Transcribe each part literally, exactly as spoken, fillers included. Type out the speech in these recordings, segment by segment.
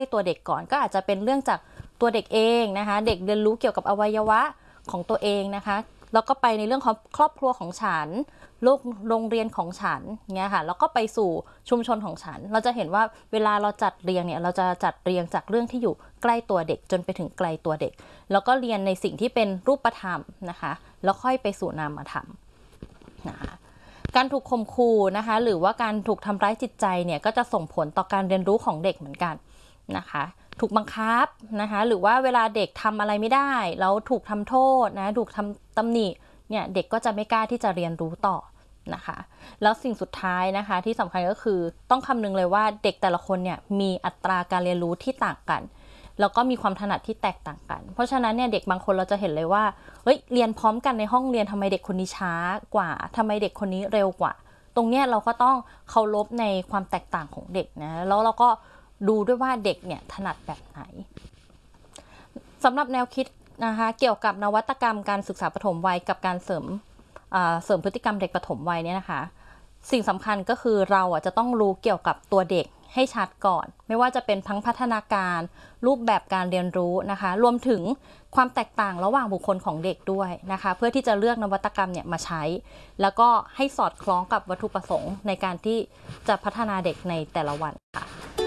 ตัวเด็กก่อนก็อาจจะเป็นเรื่องจากตัวเด็กเองนะคะเด็กเรียนรู้เกี่ยวกับอวัยวะของตัวเองนะคะแล้วก็ไปในเรื่องของครอบครัวของฉันลูกโรงเรียนของฉันเงี้ยค่ะแล้วก็ไปสู่ชุมชนของฉันเราจะเห็นว่าเวลาเราจัดเรียงเนี่ยเราจะจัดเรียงจากเรื่องที่อยู่ใกล้ตัวเด็กจนไปถึงไกลตัวเด็กแล้วก็เรียนในสิ่งที่เป็นรูปธรรมนะคะแล้วค่อยไปสู่นามธรรมนะคะการถูกข่มขู่นะคะหรือว่าการถูกทำร้ายจิตใจเนี่ยก็จะส่งผลต่อการเรียนรู้ของเด็กเหมือนกันนะคะถูกบังคับนะคะหรือว่าเวลาเด็กทำอะไรไม่ได้แล้วถูกทำโทษนะถูกทำตำหนิเนี่ยเด็กก็จะไม่กล้าที่จะเรียนรู้ต่อนะคะแล้วสิ่งสุดท้ายนะคะที่สำคัญก็คือต้องคำนึงเลยว่าเด็กแต่ละคนเนี่ยมีอัตราการเรียนรู้ที่ต่างกันแล้วก็มีความถนัดที่แตกต่างกันเพราะฉะนั้นเนี่ยเด็กบางคนเราจะเห็นเลยว่าเฮ้ยเรียนพร้อมกันในห้องเรียนทำไมเด็กคนนี้ช้ากว่าทำไมเด็กคนนี้เร็วกว่าตรงเนี้ยเราก็ต้องเคารพในความแตกต่างของเด็กนะแล้วเราก็ดูด้วยว่าเด็กเนี่ยถนัดแบบไหนสำหรับแนวคิดนะคะเกี่ยวกับนวัตกรรมการศึกษาปฐมวัยกับการเสริมเสริมพฤติกรรมเด็กปฐมวัยเนี่ยนะคะสิ่งสำคัญก็คือเราอ่ะจะต้องรู้เกี่ยวกับตัวเด็กให้ชัดก่อนไม่ว่าจะเป็นทั้งพัฒนาการรูปแบบการเรียนรู้นะคะรวมถึงความแตกต่างระหว่างบุคคลของเด็กด้วยนะคะเพื่อที่จะเลือกนวัตกรรมเนี่ยมาใช้แล้วก็ให้สอดคล้องกับวัตถุประสงค์ในการที่จะพัฒนาเด็กในแต่ละวันค่ะ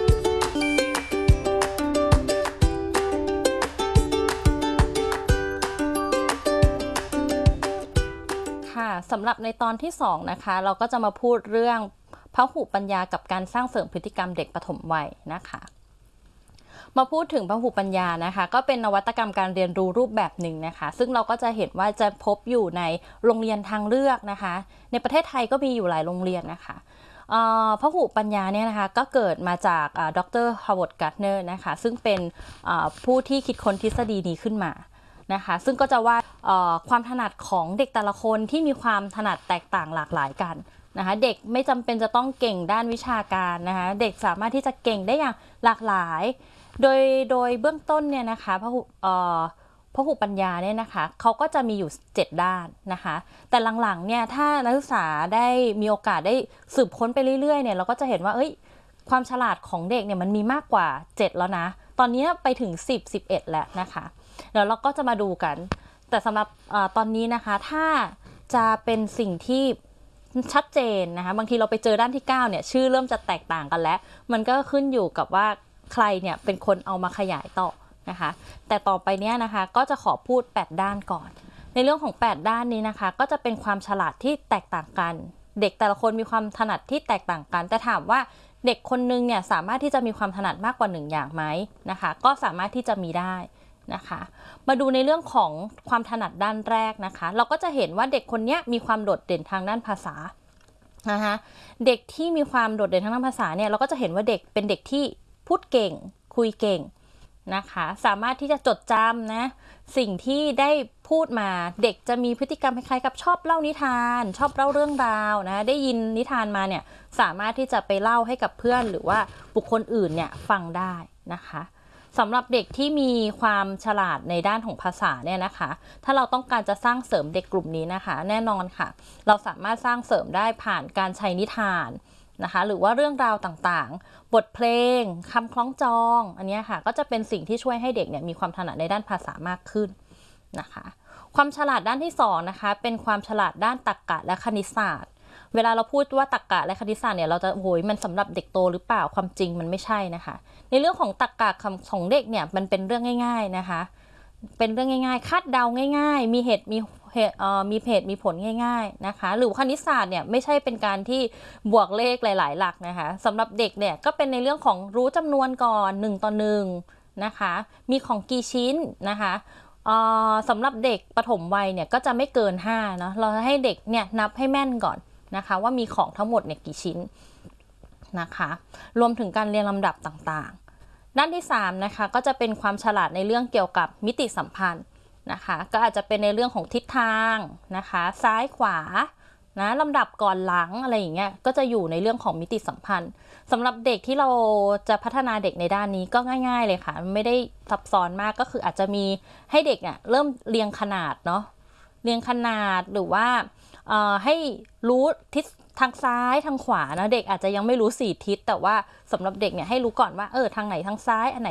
ค่ะสำหรับในตอนที่สองนะคะเราก็จะมาพูดเรื่องพหุปัญญากับการสร้างเสริมพฤติกรรมเด็กปฐมวัยนะคะมาพูดถึงพหุปัญญานะคะก็เป็นนวัตกรรมการเรียนรู้รูปแบบหนึ่งนะคะซึ่งเราก็จะเห็นว่าจะพบอยู่ในโรงเรียนทางเลือกนะคะในประเทศไทยก็มีอยู่หลายโรงเรียนนะคะพหุปัญญาเนี่ยนะคะก็เกิดมาจากดรฮาวาร์ด การ์ทเนอร์นะคะซึ่งเป็นผู้ที่คิดค้นทฤษฎีนี้ขึ้นมานะคะซึ่งก็จะว่าความถนัดของเด็กแต่ละคนที่มีความถนัดแตกต่างหลากหลายกันนะคะเด็กไม่จำเป็นจะต้องเก่งด้านวิชาการนะคะเด็กสามารถที่จะเก่งได้อย่างหลากหลายโดยโดยเบื้องต้นเนี่ยนะคะพหุพหุปัญญาเนี่ยนะคะเขาก็จะมีอยู่เจ็ดด้านนะคะแต่หลังๆเนี่ยถ้านักศึกษาได้มีโอกาสได้สืบค้นไปเรื่อยๆเนี่ยเราก็จะเห็นว่าเอ้ยความฉลาดของเด็กเนี่ยมันมีมากกว่าเจ็ดแล้วนะตอนนี้ไปถึงสิบ สิบเอ็ดแล้วนะคะเดี๋ยวเราก็จะมาดูกันแต่สำหรับอตอนนี้นะคะถ้าจะเป็นสิ่งที่ชัดเจนนะคะบางทีเราไปเจอด้านที่เก้าเนี่ยชื่อเริ่มจะแตกต่างกันแล้วมันก็ขึ้นอยู่กับว่าใครเนี่ยเป็นคนเอามาขยายต่อนะคะแต่ต่อไปเนี้ยนะคะก็จะขอพูดแปดด้านก่อนในเรื่องของแปดด้านนี้นะคะก็จะเป็นความฉลาดที่แตกต่างกันเด็กแต่ละคนมีความถนัดที่แตกต่างกันแต่ถามว่าเด็กคนนึงเนี่ยสามารถที่จะมีความถนัดมากกว่าหนึ่งอย่างไหมนะคะก็สามารถที่จะมีได้นะคะมาดูในเรื่องของความถนัดด้านแรกนะคะเราก็จะเห็นว่าเด็กคนนี้มีความโดดเด่นทางด้านภาษานะคะเด็กที่มีความโดดเด่นทางด้านภาษาเนี่ยเราก็จะเห็นว่าเด็กเป็นเด็กที่พูดเก่งคุยเก่งนะคะสามารถที่จะจดจำนะสิ่งที่ได้พูดมาเด็กจะมีพฤติกรรมคล้ายๆกับชอบเล่านิทานชอบเล่าเรื่องราวนะได้ยินนิทานมาเนี่ยสามารถที่จะไปเล่าให้กับเพื่อนหรือว่าบุคคลอื่นเนี่ยฟังได้นะคะสำหรับเด็กที่มีความฉลาดในด้านของภาษาเนี่ยนะคะถ้าเราต้องการจะสร้างเสริมเด็กกลุ่มนี้นะคะแน่นอนค่ะเราสามารถสร้างเสริมได้ผ่านการใช้นิทานนะคะหรือว่าเรื่องราวต่างๆบทเพลงคำคล้องจองอันนี้ค่ะก็จะเป็นสิ่งที่ช่วยให้เด็กเนี่ยมีความถนัดในด้านภาษามากขึ้นนะคะความฉลาดด้านที่สองนะคะเป็นความฉลาดด้านตรรกะและคณิตศาสตร์เวลาเราพูดว่าตรรกะและคณิตศาสตร์เนี่ยเราจะโหยมันสำหรับเด็กโตหรือเปล่าความจริงมันไม่ใช่นะคะในเรื่องของตรรกะของเด็กเนี่ยมันเป็นเรื่องง่ายๆนะคะเป็นเรื่องง่ายๆคาดเดาง่ายๆมีเหตุมีเหตุมีเหตุมีผลง่ายๆนะคะหรือคณิตศาสตร์เนี่ยไม่ใช่เป็นการที่บวกเลขหลายๆหลักนะคะสำหรับเด็กเนี่ยก็เป็นในเรื่องของรู้จำนวนก่อนหนึ่งต่อหนึ่งนะคะมีของกี่ชิ้นนะคะสำหรับเด็กปฐมวัยเนี่ยก็จะไม่เกินห้าเนาะเราให้เด็กเนี่ยนับให้แม่นก่อนนะคะว่ามีของทั้งหมดเนี่ยกี่ชิ้นนะคะรวมถึงการเรียงลำดับต่างๆด้านที่สามนะคะก็จะเป็นความฉลาดในเรื่องเกี่ยวกับมิติสัมพันธ์นะคะก็อาจจะเป็นในเรื่องของทิศทางนะคะซ้ายขวานะลำดับก่อนหลังอะไรอย่างเงี้ยก็จะอยู่ในเรื่องของมิติสัมพันธ์สำหรับเด็กที่เราจะพัฒนาเด็กในด้านนี้ก็ง่ายๆเลยค่ะไม่ได้ซับซ้อนมากก็คืออาจจะมีให้เด็กอ่ะเริ่มเรียงขนาดเนาะเรียงขนาดหรือว่าให้รู้ทิศทางซ้ายทางขวานะเด็กอาจจะยังไม่รู้สี่ทิศแต่ว่าสำหรับเด็กเนี่ยให้รู้ก่อนว่าเออทางไหนทางซ้ายอันไหน